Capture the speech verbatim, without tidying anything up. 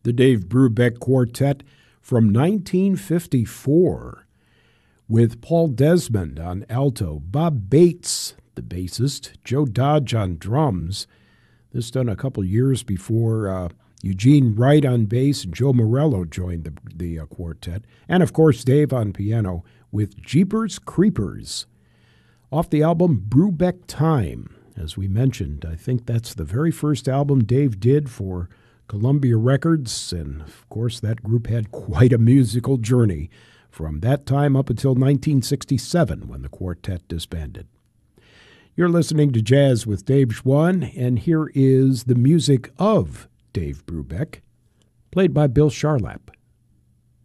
the Dave Brubeck Quartet from nineteen fifty-four, with Paul Desmond on alto, Bob Bates, the bassist, Joe Dodge on drums. This done a couple years before uh, Eugene Wright on bass and Joe Morello joined the, the uh, quartet. And, of course, Dave on piano with Jeepers Creepers. Off the album Brubeck Time. As we mentioned, I think that's the very first album Dave did for Columbia Records, and of course that group had quite a musical journey from that time up until nineteen sixty-seven when the quartet disbanded. You're listening to Jazz with Dave Schwann, and here is the music of Dave Brubeck, played by Bill Charlap.